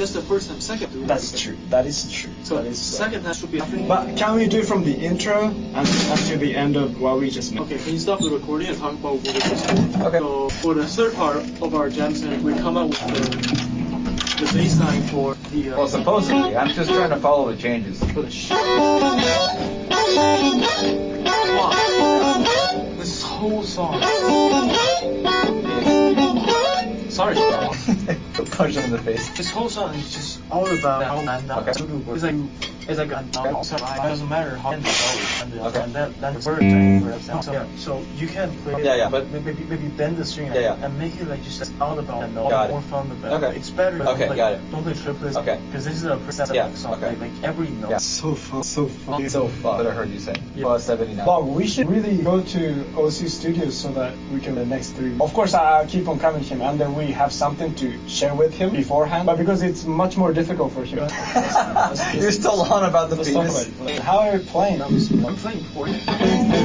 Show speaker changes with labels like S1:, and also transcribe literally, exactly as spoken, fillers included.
S1: that's the first time. Second, do
S2: That's
S1: it.
S2: true. That is true.
S1: So
S2: that is
S1: second time should be.
S2: But can we do from the intro and until the end of what we just made?
S1: Okay, can you stop the recording and talk about what we just did?
S3: Okay.
S1: So for the third part of our jam session, we come up with the, the bass line for the. Uh,
S3: Well, supposedly, I'm just trying to follow the changes.
S1: for the sh- This whole song. Sorry.
S3: Punch him in the face.
S1: This whole song is just all about how man
S3: Okay.
S1: It's like it's like a it doesn't matter how and the
S3: Okay.
S1: and that then the word thing. So, yeah, so you can play
S3: Yeah, yeah.
S1: but maybe maybe bend the string
S3: Yeah, yeah.
S1: and make it like just all about and all
S3: Got it.
S1: more fun about
S3: Okay.
S1: It's better.
S3: Okay,
S1: don't play,
S3: got it.
S1: Don't play triplets.
S3: Okay.
S1: Because this is a percent
S3: Yeah,
S1: song.
S3: okay.
S1: Like, like every note.
S3: Yeah.
S2: So fun, so fun.
S3: So fun. What I heard you say.
S1: Yeah.
S3: Well, seventy-nine.
S2: But we should really go to O C Studios so that we can the next three. Of course, I'll keep on coming to him, and then we have something to share with him beforehand. But because it's much more difficult for him.
S3: You're still on about the
S2: Let's talk
S3: penis.
S2: about it. How are you playing?
S1: I'm playing for you.